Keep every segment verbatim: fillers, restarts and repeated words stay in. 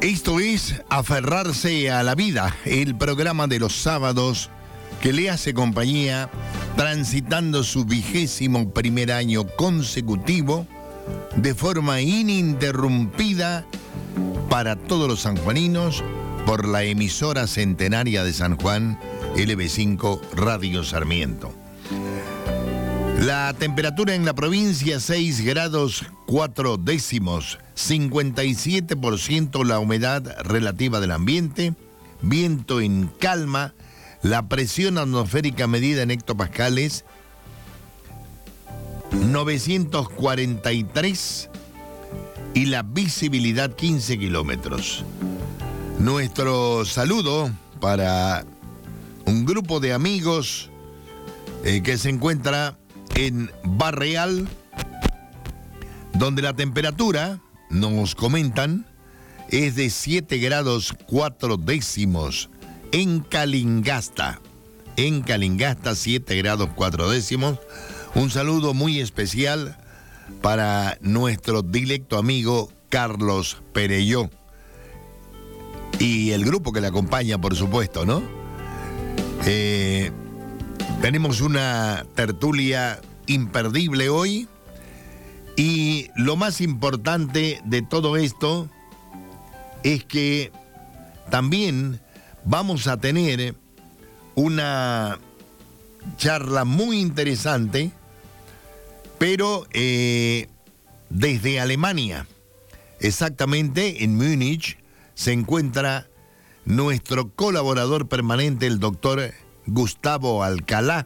Esto es Aferrarse a la Vida, el programa de los sábados que le hace compañía transitando su vigésimo primer año consecutivo de forma ininterrumpida para todos los sanjuaninos por la emisora centenaria de San Juan, L B cinco Radio Sarmiento. La temperatura en la provincia seis grados cuatro décimos, cincuenta y siete por ciento la humedad relativa del ambiente, viento en calma, la presión atmosférica medida en hectopascales novecientos cuarenta y tres y la visibilidad quince kilómetros. Nuestro saludo para un grupo de amigos eh, que se encuentra en Barreal, donde la temperatura, nos comentan, es de siete grados cuatro décimos. En Calingasta, en Calingasta siete grados cuatro décimos. Un saludo muy especial para nuestro directo amigo Carlos Perelló y el grupo que le acompaña, por supuesto, ¿no? Eh, tenemos una tertulia imperdible hoy y lo más importante de todo esto es que también vamos a tener una charla muy interesante, pero eh, desde Alemania, exactamente en Múnich, se encuentra nuestro colaborador permanente, el doctor Gustavo Alcalá,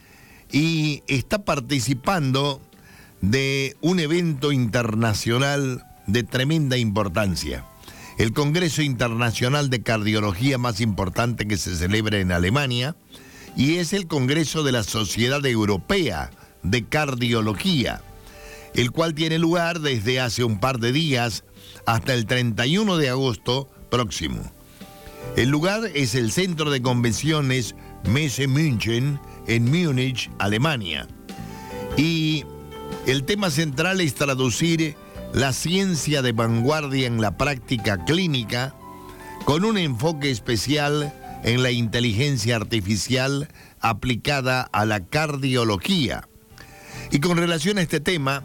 y está participando de un evento internacional de tremenda importancia. El Congreso Internacional de Cardiología más importante que se celebra en Alemania, y es el Congreso de la Sociedad Europea de Cardiología, el cual tiene lugar desde hace un par de días hasta el treinta y uno de agosto próximo. El lugar es el Centro de Convenciones Messe München en Múnich, Alemania. Y el tema central es traducir la ciencia de vanguardia en la práctica clínica con un enfoque especial en la inteligencia artificial aplicada a la cardiología. Y con relación a este tema,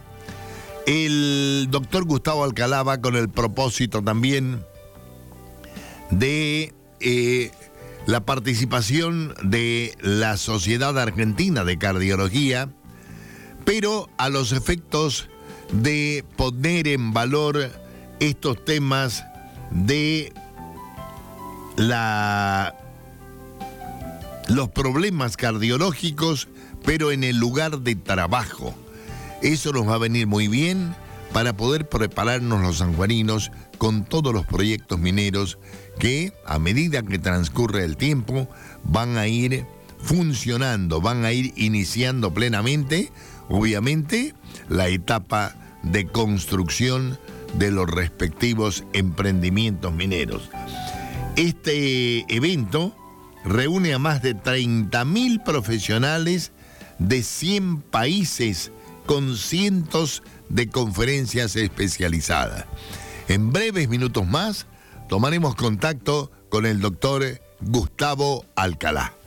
el doctor Gustavo Alcalá va con el propósito también de eh, la participación de la Sociedad Argentina de Cardiología, pero a los efectos de poner en valor estos temas de la, los problemas cardiológicos, pero en el lugar de trabajo. Eso nos va a venir muy bien para poder prepararnos los sanjuaninos con todos los proyectos mineros que, a medida que transcurre el tiempo, van a ir funcionando, van a ir iniciando plenamente, obviamente, la etapa de construcción de los respectivos emprendimientos mineros. Este evento reúne a más de treinta mil profesionales de cien países con cientos de conferencias especializadas. En breves minutos más tomaremos contacto con el doctor Gustavo Alcalá.